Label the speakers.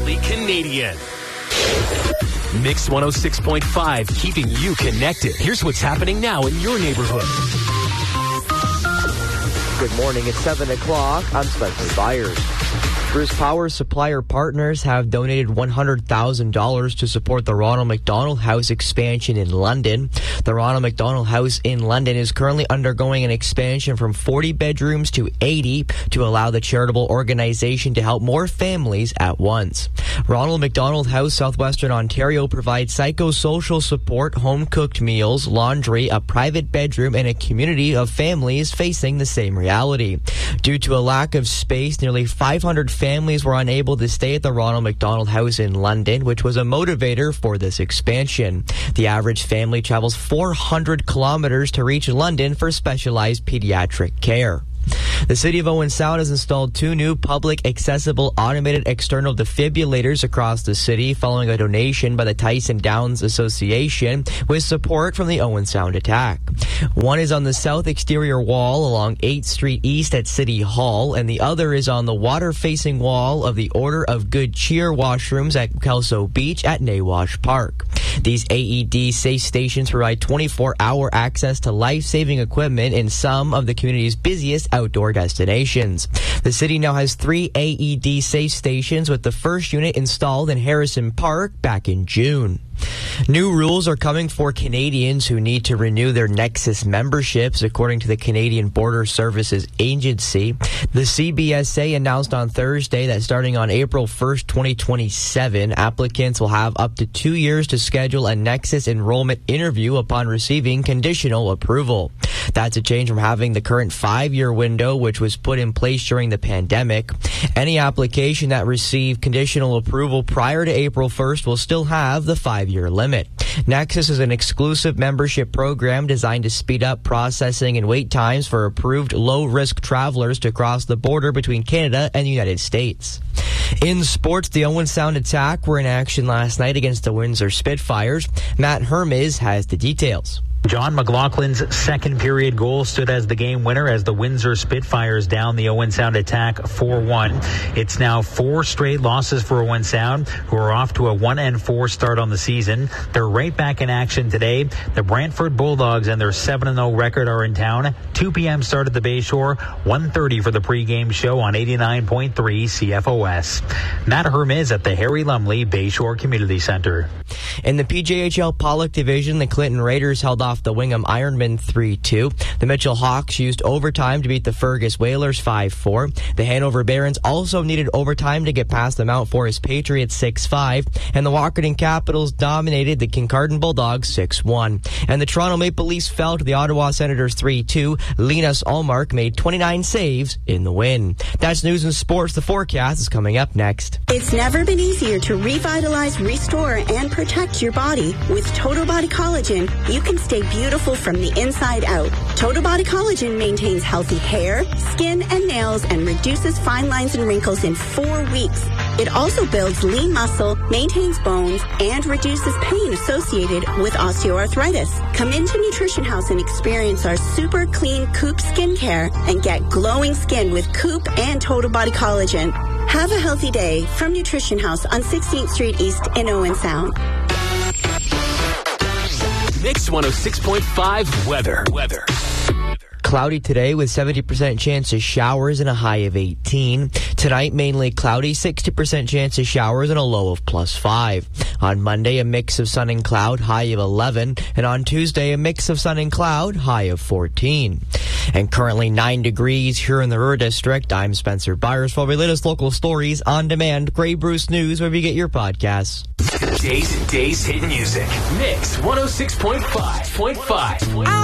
Speaker 1: Passionately Canadian. Mix 106.5, keeping you connected. Here's what's happening now in your neighborhood.
Speaker 2: Good morning. It's 7 o'clock. I'm Spencer Byers. Bruce Power Supplier Partners have donated $100,000 to support the Ronald McDonald House expansion in London. The Ronald McDonald House in London is currently undergoing an expansion from 40 bedrooms to 80 to allow the charitable organization to help more families at once. Ronald McDonald House, Southwestern Ontario, provides psychosocial support, home-cooked meals, laundry, a private bedroom, and a community of families facing the same reality. Due to a lack of space, nearly 500 families were unable to stay at the Ronald McDonald House in London, which was a motivator for this expansion. The average family travels 400 kilometers to reach London for specialized pediatric care. The City of Owen Sound has installed 2 new public accessible automated external defibrillators across the city following a donation by the Tyson Downs Association with support from the Owen Sound attack. One is on the south exterior wall along 8th Street East at City Hall, and the other is on the water-facing wall of the Order of Good Cheer washrooms at Kelso Beach at Nawash Park. These AED safe stations provide 24-hour access to life-saving equipment in some of the community's busiest outdoor destinations. The city now has 3 AED safe stations, with the first unit installed in Harrison Park back in June. New rules are coming for Canadians who need to renew their Nexus memberships, according to the Canadian Border Services Agency. The CBSA announced on Thursday that starting on April 1st, 2027, applicants will have up to 2 years to schedule a Nexus enrollment interview upon receiving conditional approval. That's a change from having the current 5-year window, which was put in place during the pandemic. Any application that received conditional approval prior to April 1st will still have the 5-year limit. Nexus is an exclusive membership program designed to speed up processing and wait times for approved low-risk travelers to cross the border between Canada and the United States. In sports, the Owen Sound attack were in action last night against the Windsor Spitfires. Matt Hermes has the details.
Speaker 3: John McLaughlin's second period goal stood as the game winner as the Windsor Spitfires down the Owen Sound attack 4-1. It's now 4 straight losses for Owen Sound, who are off to a 1-4 start on the season. They're right back in action today. The Brantford Bulldogs and their 7-0 record are in town. 2 p.m. start at the Bayshore, 1:30 for the pregame show on 89.3 CFOS. Matt Hermes at the Harry Lumley Bayshore Community Center.
Speaker 2: In the PJHL Pollock Division, the Clinton Raiders held off the Wingham Ironmen 3-2. The Mitchell Hawks used overtime to beat the Fergus Whalers 5-4. The Hanover Barons also needed overtime to get past the Mount Forest Patriots 6-5. And the Walkerton Capitals dominated the Kincardine Bulldogs 6-1. And the Toronto Maple Leafs fell to the Ottawa Senators 3-2. Linus Ullmark made 29 saves in the win. That's news and sports. The forecast is coming up next.
Speaker 4: It's never been easier to revitalize, restore, and protect your body. With Total Body Collagen, you can stay beautiful from the inside out. Total Body Collagen maintains healthy hair, skin, and nails and reduces fine lines and wrinkles in 4 weeks. It also builds lean muscle, maintains bones, and reduces pain associated with osteoarthritis. Come into Nutrition House and experience our super clean Coop skincare and get glowing skin with Coop and Total Body Collagen. Have a healthy day from Nutrition House on 16th Street East in Owen Sound.
Speaker 1: Mix 106.5 weather.
Speaker 2: Cloudy today with 70% chance of showers and a high of 18. Tonight, mainly cloudy, 60% chance of showers and a low of +5. On Monday, a mix of sun and cloud, high of 11. And on Tuesday, a mix of sun and cloud, high of 14. And currently 9 degrees here in the Ruhr District. I'm Spencer Byers for the latest local stories on demand. Grey Bruce News, wherever you get your podcasts.
Speaker 1: Days and Days hit music. Mix 106.5.